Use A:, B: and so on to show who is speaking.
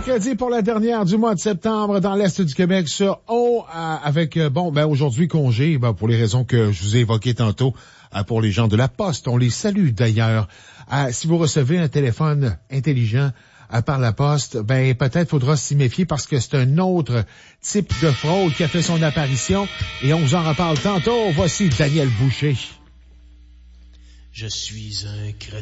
A: mercredi pour la dernière du mois de septembre dans l'Est du Québec sur O, avec, aujourd'hui congé, pour les raisons que je vous ai évoquées tantôt, pour les gens de la Poste. On les salue d'ailleurs. Si vous recevez un téléphone intelligent par la Poste, peut-être faudra s'y méfier parce que c'est un autre type de fraude qui a fait son apparition et on vous en reparle tantôt. Voici Daniel Boucher.
B: Je suis un